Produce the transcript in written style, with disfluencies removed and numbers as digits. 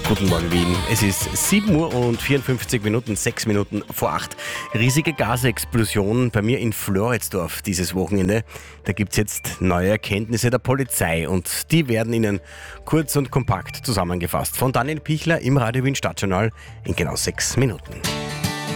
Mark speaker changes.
Speaker 1: Guten Morgen Wien. Es ist 7 Uhr und 54 Minuten, 6 Minuten vor 8. Riesige Gasexplosion bei mir in Floridsdorf dieses Wochenende. Da gibt es jetzt neue Erkenntnisse der Polizei und die werden Ihnen kurz und kompakt zusammengefasst. Von Daniel Pichler im Radio Wien Stadtjournal in genau 6 Minuten.